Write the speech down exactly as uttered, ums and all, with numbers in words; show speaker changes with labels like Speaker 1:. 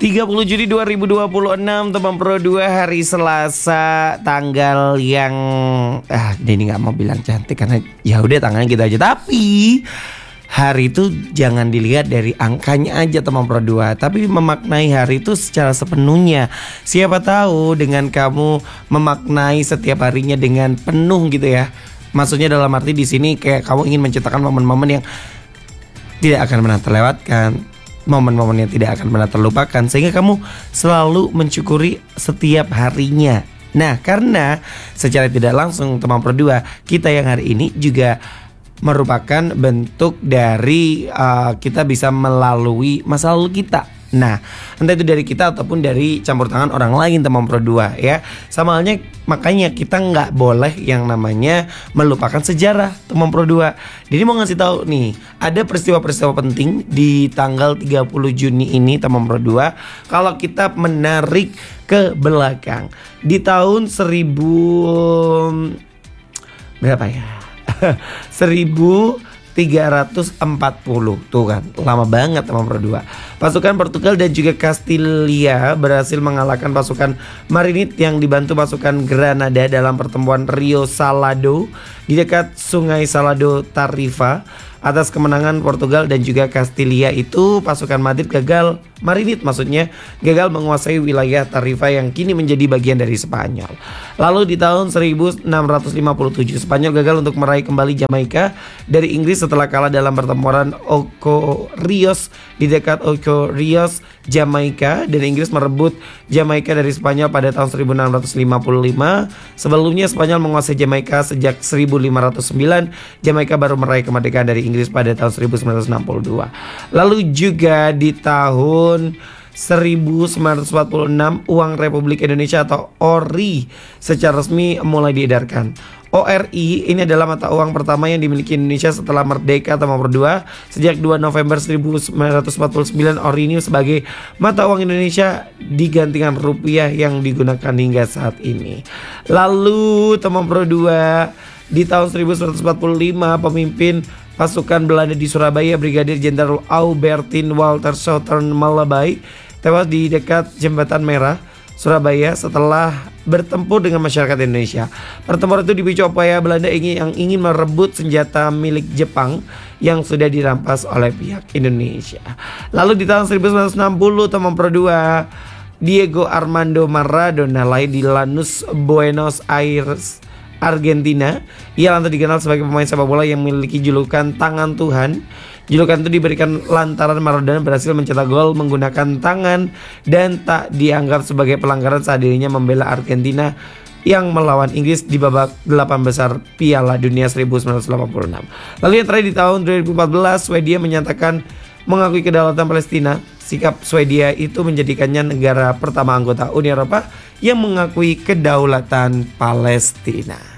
Speaker 1: tiga puluh Juni dua ribu dua puluh enam, teman Pro dua, hari Selasa, tanggal yang ah Denny nggak mau bilang cantik karena ya udah tanggalnya gitu aja. Tapi hari itu jangan dilihat dari angkanya aja teman Pro dua, tapi memaknai hari itu secara sepenuhnya. Siapa tahu dengan kamu memaknai setiap harinya dengan penuh gitu ya. Maksudnya dalam arti di sini kayak kamu ingin menciptakan momen-momen yang tidak akan pernah terlewatkan, momen-momen yang tidak akan pernah terlupakan, sehingga kamu selalu mensyukuri setiap harinya. Nah, karena secara tidak langsung teman Pro dua, kita yang hari ini juga merupakan bentuk dari uh, kita bisa melalui masa lalu kita. Nah, entah itu dari kita ataupun dari campur tangan orang lain teman Pro dua ya. Sama halnya makanya kita nggak boleh yang namanya melupakan sejarah teman Pro dua. Jadi mau ngasih tahu nih, ada peristiwa-peristiwa penting di tanggal tiga puluh Juni ini teman Pro dua. Kalau kita menarik ke belakang di tahun seribu berapa ya? seribu tiga ratus empat puluh. Tuh kan, lama banget teman Pro dua. Pasukan Portugal dan juga Kastilia berhasil mengalahkan pasukan Marinid yang dibantu pasukan Granada dalam pertemuan Rio Salado di dekat Sungai Salado Tarifa. Atas kemenangan Portugal dan juga Kastilia itu, pasukan Madrid gagal, Marinid maksudnya, gagal menguasai wilayah Tarifa yang kini menjadi bagian dari Spanyol. Lalu di tahun seribu enam ratus lima puluh tujuh, Spanyol gagal untuk meraih kembali Jamaika dari Inggris setelah kalah dalam pertempuran Ocho Rios di dekat Ocho Rios, Jamaika, dan Inggris merebut Jamaika dari Spanyol pada tahun seribu enam ratus lima puluh lima. Sebelumnya Spanyol menguasai Jamaika sejak seribu lima ratus sembilan. Jamaika baru meraih kemerdekaan dari Inggris pada tahun seribu sembilan ratus enam puluh dua. Lalu juga di tahun seribu sembilan ratus empat puluh enam, uang Republik Indonesia atau O R I secara resmi mulai diedarkan. O R I ini adalah mata uang pertama yang dimiliki Indonesia setelah merdeka teman Pro dua. Sejak dua November seribu sembilan ratus empat puluh sembilan, O R I ini sebagai mata uang Indonesia digantikan rupiah yang digunakan hingga saat ini. Lalu teman Pro dua, di tahun seribu sembilan ratus empat puluh lima, pemimpin pasukan Belanda di Surabaya, Brigadir Jenderal Aubertin Walter Southern Malabai, tewas di dekat Jembatan Merah, Surabaya setelah bertempur dengan masyarakat Indonesia. Pertempuran itu dipicu upaya Belanda ingin, yang ingin merebut senjata milik Jepang yang sudah dirampas oleh pihak Indonesia. Lalu di tahun seribu sembilan ratus enam puluh, teman Pro dua, Diego Armando Maradona lahir di Lanús, Buenos Aires, Argentina. Ia lantas dikenal sebagai pemain sepak bola yang memiliki julukan tangan Tuhan. Julukan itu diberikan lantaran Maradona berhasil mencetak gol menggunakan tangan dan tak dianggap sebagai pelanggaran saat dirinya membela Argentina yang melawan Inggris di babak delapan besar Piala Dunia seribu sembilan ratus delapan puluh enam. Lalu yang terakhir di tahun dua ribu empat belas, Swedia menyatakan mengakui kedaulatan Palestina. Sikap Swedia itu menjadikannya negara pertama anggota Uni Eropa yang mengakui kedaulatan Palestina.